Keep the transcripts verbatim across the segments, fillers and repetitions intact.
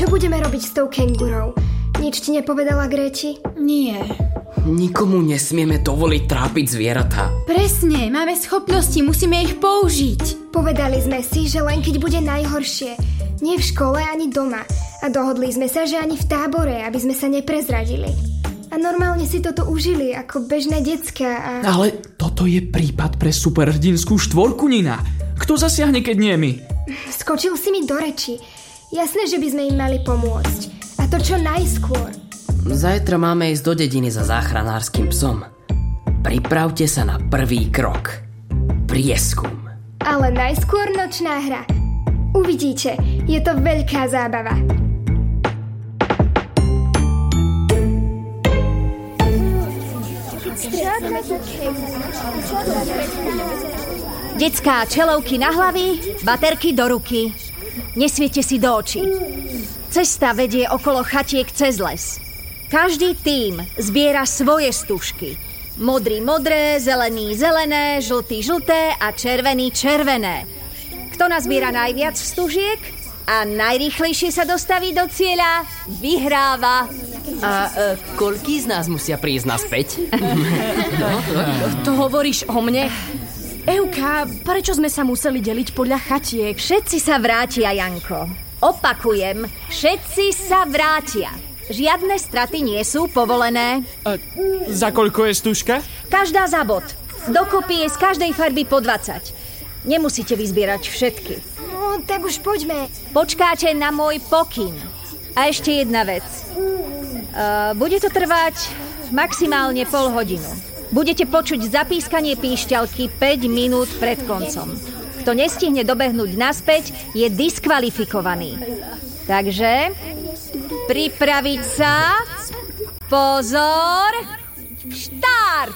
čo budeme robiť s tou kengurou? Nič ti nepovedala Gréti? Nie. Nikomu nesmieme dovoliť trápiť zvieratá. Presne, máme schopnosti, musíme ich použiť. Povedali sme si, že len keď bude najhoršie. Nie v škole ani doma. A dohodli sme sa, že ani v tábore, aby sme sa neprezradili. A normálne si toto užili, ako bežné decká a... Ale toto je prípad pre superhrdinskú štvorku, Nina. Kto zasiahne, keď nie my? Skočil si mi do reči. Jasné, že by sme im mali pomôcť. A to čo najskôr. Zajtra máme ísť do dediny za záchranárskym psom. Pripravte sa na prvý krok. Prieskum. Ale najskôr nočná hra. Uvidíte, je to veľká zábava. Decká, čelovky na hlavy, baterky do ruky. Nesviete si do očí. Cesta vedie okolo chatiek cez les. Každý tím zbiera svoje stužky. Modrý modré, zelený zelené, žltý žlté a červený červené. Kto nazbiera najviac stužiek a najrýchlejšie sa dostaví do cieľa, vyhráva. A e, koľký z nás musia prísť naspäť? To hovoríš o mne? Euka, prečo sme sa museli deliť podľa chatiek? Všetci sa vrátia, Janko. Opakujem, všetci sa vrátia. Žiadne straty nie sú povolené. A za koľko je stužka? Každá za bod. Dokopy je z každej farby po dvadsať. Nemusíte vyzbierať všetky. No, tak už poďme. Počkáte na môj pokyn. A ešte jedna vec. Uh, bude to trvať maximálne pol hodinu. Budete počuť zapískanie píšťalky päť minút pred koncom. Kto nestihne dobehnúť naspäť, je diskvalifikovaný. Takže pripraviť sa. Pozor. Štart!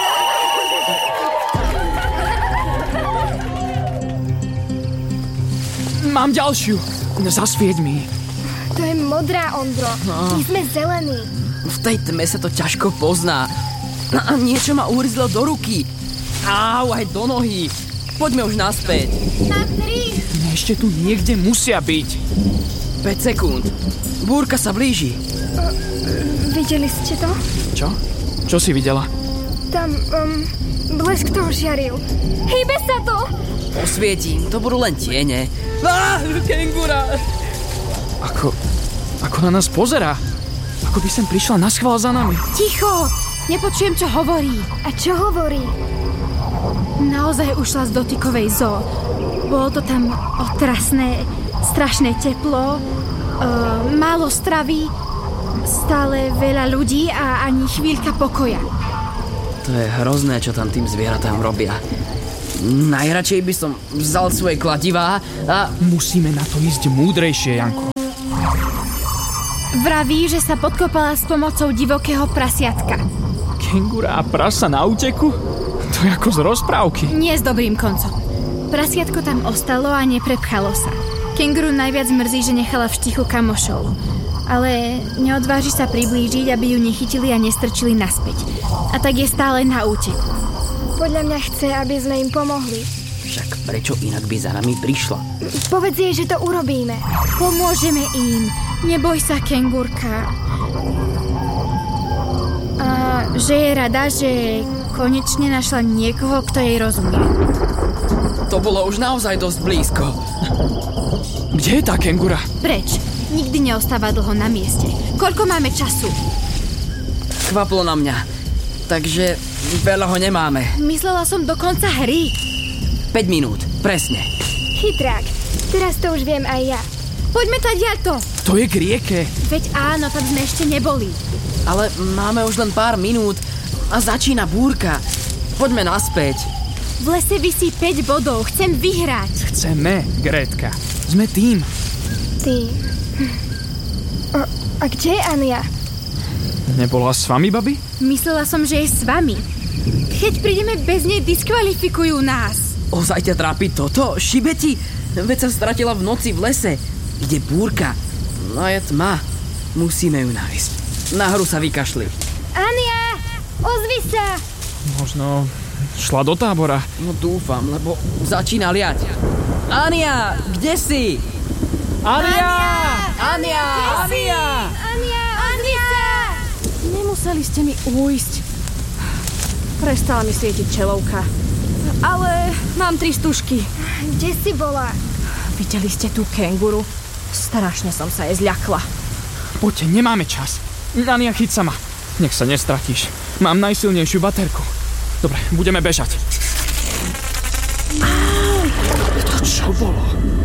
Mám ďalšiu. Zasvieť mi. To je modrá, Ondro. My sme zelení. V tej tme sa to ťažko pozná. A niečo ma urzlo do ruky. Au, aj do nohy. Poďme už naspäť. Na tri. Ešte tu niekde musia byť. päť sekúnd. Búrka sa blíži. Uh, videli ste to? Čo? Čo si videla? Tam, um, blesk to žiaril. Hýbe sa to! Osvietím, to budú len tiene. Á, kengura! Ako, ako na nás pozerá. Ako by sem prišla naschvál za nami. Ticho! Nepočujem, čo hovorí. A čo hovorí? Naozaj ušla z dotykovej zoo. Bolo to tam otrasné, strašné teplo, uh, málo stravy, stále veľa ľudí a ani chvíľka pokoja. To je hrozné, čo tam tým zvieratám robia. Najradšej by som vzal svoje kladivá a... Musíme na to ísť múdrejšie, Janko. Vraví, že sa podkopala s pomocou divokého prasiatka. Kengura a prasa na úteku? To je ako z rozprávky. Nie s dobrým koncom. Prasiatko tam ostalo a neprepchalo sa. Kenguru najviac mrzí, že nechala v štichu kamošov. Ale neodváži sa priblížiť, aby ju nechytili a nestrčili naspäť. A tak je stále na úteku. Podľa mňa chce, aby sme im pomohli. Však prečo inak by za nami prišla? Povedz jej, že to urobíme. Pomôžeme im. Neboj sa, kengurka. A že je rada, že konečne našla niekoho, kto jej rozumie. To bolo už naozaj dosť blízko. Kde je tá kengura? Preč. Nikdy neostáva dlho na mieste. Koľko máme času? Kvaplo na mňa. Takže veľa ho nemáme. Myslela som do konca hry. päť minút, presne. Chytrák. Teraz to už viem aj ja. Poďme tadiaľto. To je k rieke. Veď áno, tam sme ešte neboli. Ale máme už len pár minút a začína búrka. Poďme naspäť. V lese visí päť bodov. Chcem vyhrať. Chceme, Grétka. Sme tým. Ty. A, a kde je Ania? Nebola s vami, babi? Myslela som, že je s vami. Keď prídeme bez nej, diskvalifikujú nás. Ozaj ťa trápi toto? Šibeti? Veď sa stratila v noci v lese. Ide búrka. No je tma. Musíme ju nájsť. Na hru sa vykašli. Ania! Ozvi sa! Možno šla do tábora. No dúfam, lebo začína liať. Ania, kde si? Ania! Ania! Ania! Ania! Ania! Ania! Nemuseli ste mi ujsť. Prestala mi svietiť čelovka. Ale mám tri stužky. Kde si bola? Videli ste tú kenguru? Strašne som sa jej zľakla. Poďte, nemáme čas. Ania, chyť sa ma. Nech sa nestratíš. Mám najsilnejšiu baterku. Dobre, budeme bežať. To čo bolo?